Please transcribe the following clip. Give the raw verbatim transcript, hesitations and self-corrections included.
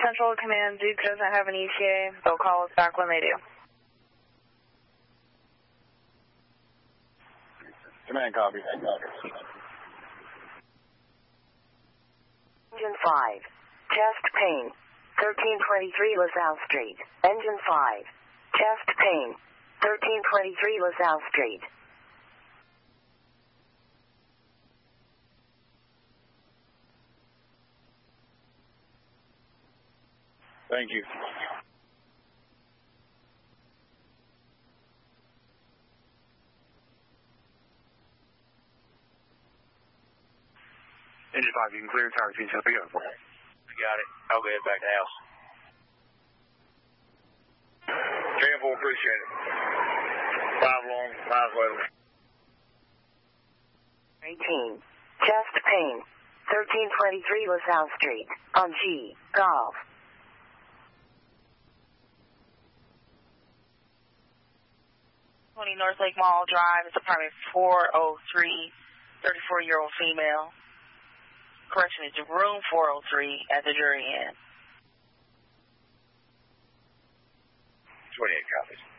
Central Command, Duke doesn't have an E T A. They'll call us back when they do. Command copy. Engine five. Chest pain. thirteen twenty-three LaSalle Street. Engine five. Chest pain. thirteen twenty-three LaSalle Street. Thank you. Engine five, you can clear tower two, pick up for me. I got it. I'll go ahead back to the house. ten four, appreciate it. Five long, five level. eighteen. Chest pain. thirteen twenty-three LaSalle Street. On G. Golf. twenty North Lake Mall Drive. It's apartment four oh three, thirty-four-year-old female. Correction, it's room four oh three at the jury end. twenty-eight copies.